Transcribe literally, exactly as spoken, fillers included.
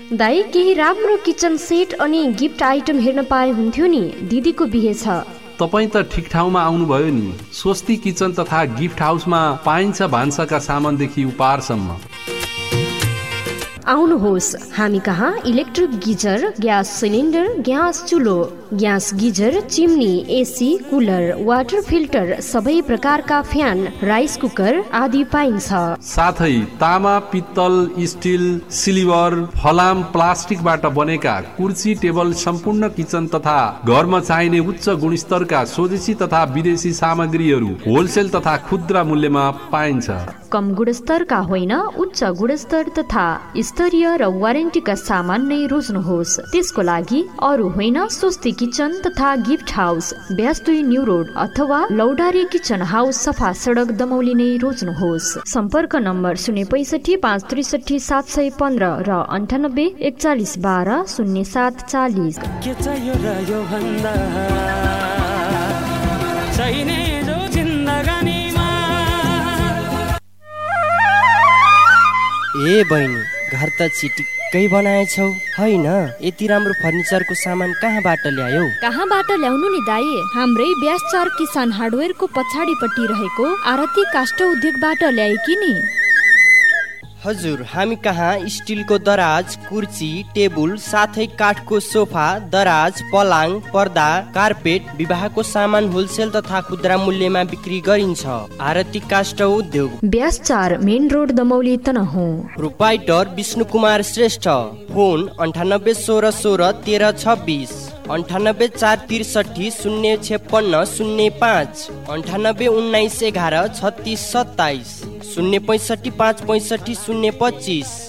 दाइ केही राम्रो किचन सेट अनि गिफ्ट आइटम हेर्न पाए हुन्थ्यो नि, दिदीको बिहे छ। तपाईँ त ठिक ठाउँमा आउनुभयो नि। स्वस्ति किचन तथा गिफ्ट हाउसमा पाइन्छ भान्साका सामानदेखि उपहारसम्म। आउनुहोस्, हामी कहाँ electric geyser, gas cylinder, gas चुलो, gas geyser, chimney, AC, cooler, water filter, सबै प्रकारका फ्यान, राइस कुकर आदि पाइन्छ। साथै तामा, पित्तल, स्टिल, सिल्भर, फलाम, प्लास्टिकबाट बनेका कुर्सी, टेबल, सम्पूर्ण किचन तथा घरमा चाहिने उच्च गुणस्तरका स्वदेशी तथा विदेशी सामग्रीहरू होलसेल तथा खुद्रा मूल्यमा पाइन्छ। कम गुणस्तरका होइन, उच्च गुणस्तर तथा स्तरीय र वारेन्टीका सामान नै रोज्नुहोस्। त्यसको लागि अरू होइन, स्वस्ति किचन तथा गिफ्ट हाउस, ब्यास दुई न्यू रोड अथवा लौडारे किचन हाउस, सफा सडक, दमौली नै रोज्नुहोस्। सम्पर्क नम्बर शून्य पैसठी पाँच त्रिसठी सात सय पन्ध्र र अन्ठानब्बे एकचालिस बाह्र शून्य सात चालिस। ए बहिनी, घर त चिटिक्कै बनाएछौ होइन? यति राम्रो फर्निचरको सामान कहाँबाट ल्यायौ? कहाँबाट ल्याउनु नि दाइ, हाम्रै ब्यासचार किसान हार्डवेयरको पछाडिपट्टि रहेको आरती काष्ठ उद्योगबाट ल्याएकी नि। हजुर, हामी कहाँ स्टिलको दराज, कुर्सी, टेबुल, साथै काठको सोफा, दराज, पलाङ, पर्दा, कार्पेट, विवाहको सामान होलसेल तथा खुद्रा मूल्यमा बिक्री गरिन्छ। आरती काष्ठ उद्योग, ब्यास चार, main road, Damauli, Tanahun. Proprietor Vishnu Kumar Shrestha. Phone अन्ठानब्बे सोह्र सोह्र तेह्र छब्बिस, अन्ठानब्बे चार त्रिसठी शून्य छप्पन्न शून्य पाँच, अन्ठानब्बे उन्नाइस एघार छत्तिस सत्ताइस, शून्य पैँसठी पाँच पैँसठी शून्य पच्चिस।